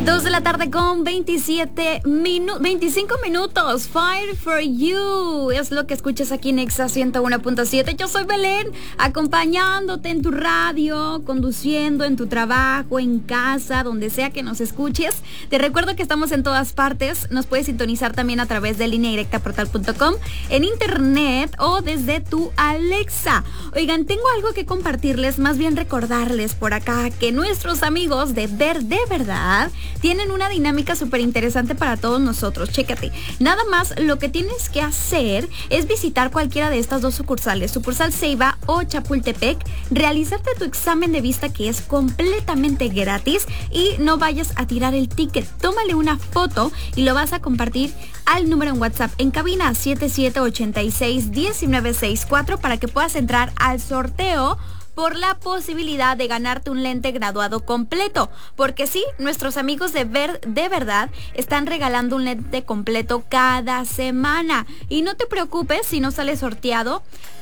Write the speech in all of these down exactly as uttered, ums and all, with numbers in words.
Dos de la tarde con veintisiete minutos, veinticinco minutos. Fire for You es lo que escuchas aquí en Exa ciento uno punto siete. Yo soy Belén, acompañándote en tu radio, conduciendo en tu trabajo, en casa, donde sea que nos escuches. Te recuerdo que estamos en todas partes. Nos puedes sintonizar también a través de línea directa portal punto com, en internet o desde tu Alexa. Oigan, tengo algo que compartirles, más bien recordarles por acá que nuestros amigos de Ver de Verdad tienen una dinámica súper interesante para todos nosotros. Chécate, nada más lo que tienes que hacer es visitar cualquiera de estas dos sucursales, sucursal Ceiba o Chapultepec, realizarte tu examen de vista que es completamente gratis y no vayas a tirar el ticket. Tómale una foto y lo vas a compartir al número en WhatsApp en cabina siete siete ocho seis, uno nueve seis cuatro para que puedas entrar al sorteo por la posibilidad de ganarte un lente graduado completo. Porque sí, nuestros amigos de Ver de Verdad están regalando un lente completo cada semana. Y no te preocupes si no sale sorteado,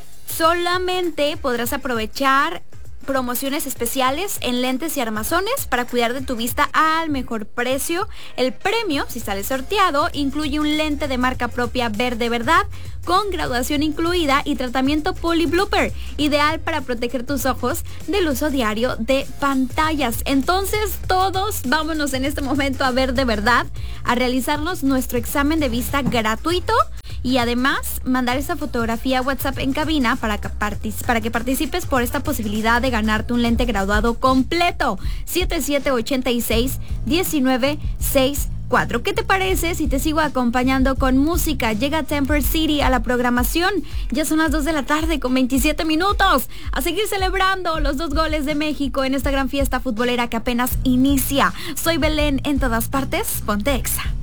solamente podrás aprovechar promociones especiales en lentes y armazones para cuidar de tu vista al mejor precio. El premio, si sale sorteado, incluye un lente de marca propia Ver de Verdad con graduación incluida y tratamiento Poly Blooper, ideal para proteger tus ojos del uso diario de pantallas. Entonces todos vámonos en este momento a Ver de Verdad a realizarnos nuestro examen de vista gratuito y además mandar esa fotografía a WhatsApp en cabina para que, partic- para que participes por esta posibilidad de ganarte un lente graduado completo. siete siete ocho seis, uno nueve seis cuatro. ¿Qué te parece si te sigo acompañando con música? Llega Temper City a la programación. Ya son las dos de la tarde con veintisiete minutos. A seguir celebrando los dos goles de México en esta gran fiesta futbolera que apenas inicia. Soy Belén, en todas partes, ponte Exa.